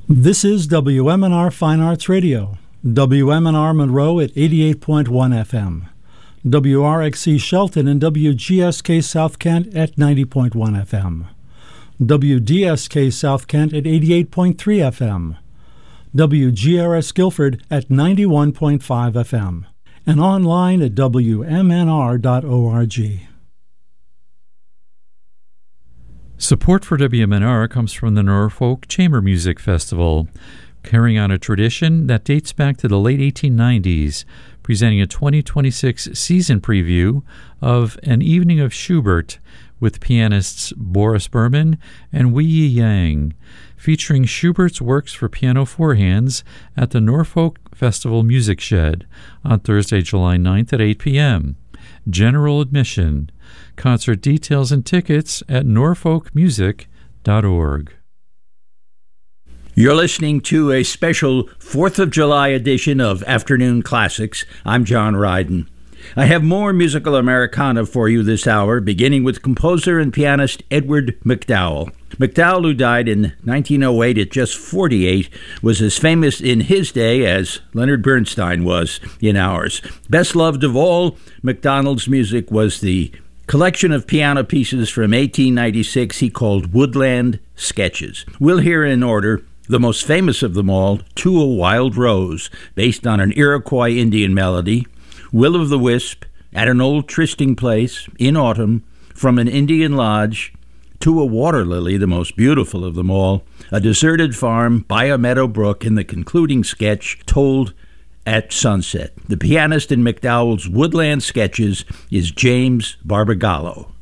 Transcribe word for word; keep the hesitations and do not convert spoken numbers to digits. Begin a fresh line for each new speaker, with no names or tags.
This is W M N R Fine Arts Radio, W M N R Monroe at eighty-eight point one F M, W R X C Shelton and W G S K South Kent at ninety point one F M, W D S K South Kent at eighty-eight point three F M, W G R S Guilford at ninety-one point five F M, and online at W M N R dot org.
Support for W M N R comes from the Norfolk Chamber Music Festival, carrying on a tradition that dates back to the late eighteen nineties, presenting a twenty twenty-six season preview of An Evening of Schubert with pianists Boris Berman and Weili Yang, featuring Schubert's works for piano four hands at the Norfolk Festival Music Shed on Thursday, July ninth at eight p.m. General admission. Concert details and tickets at norfolk music dot org.
You're listening to a special fourth of July edition of Afternoon Classics. I'm John Ryden. I have more musical Americana for you this hour, beginning with composer and pianist Edward MacDowell. MacDowell, who died in nineteen oh eight at just forty-eight, was as famous in his day as Leonard Bernstein was in ours. Best loved of all MacDowell's music was the collection of piano pieces from eighteen ninety-six he called Woodland Sketches. We'll hear in order the most famous of them all, To a Wild Rose, based on an Iroquois Indian melody, Will o' the Wisp, At an Old Trysting Place, In Autumn, From an Indian Lodge, To a Water Lily, the most beautiful of them all, A Deserted Farm, By a Meadow Brook, and the concluding sketch, Told at Sunset. The pianist in MacDowell's Woodland Sketches is James Barbagallo.